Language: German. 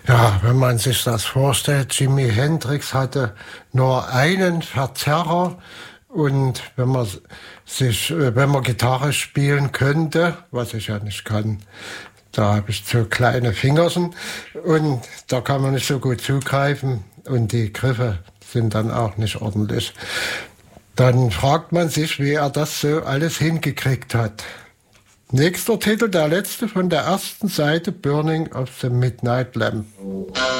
Ja, wenn man sich das vorstellt, Jimi Hendrix hatte nur einen Verzerrer und wenn man Gitarre spielen könnte, was ich ja nicht kann, da habe ich zu kleine Fingerchen und da kann man nicht so gut zugreifen und die Griffe sind dann auch nicht ordentlich. Dann fragt man sich, wie er das so alles hingekriegt hat. Nächster Titel, der letzte von der ersten Seite, Burning of the Midnight Lamp.